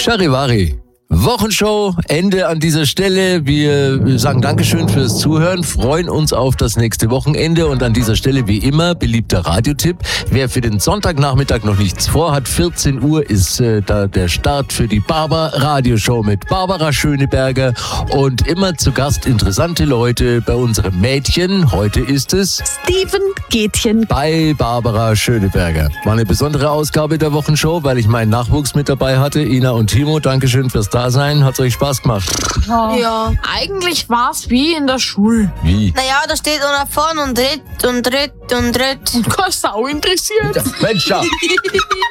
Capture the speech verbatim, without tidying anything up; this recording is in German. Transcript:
Charivari. Wochenshow, Ende an dieser Stelle. Wir sagen Dankeschön fürs Zuhören, freuen uns auf das nächste Wochenende und an dieser Stelle wie immer beliebter Radiotipp. Wer für den Sonntagnachmittag noch nichts vorhat, vierzehn Uhr ist äh, da der Start für die Barber Radioshow mit Barbara Schöneberger und immer zu Gast interessante Leute bei unserem Mädchen. Heute ist es Steven Gätchen bei Barbara Schöneberger. War eine besondere Ausgabe der Wochenshow, weil ich meinen Nachwuchs mit dabei hatte. Ina und Timo, Dankeschön fürs Dasein. Hat's euch Spaß gemacht? Ja. Ja. Eigentlich war's wie in der Schule. Wie? Naja, da steht einer vorne und redet und redet und redet. Keine Sau interessiert. Mensch, ja.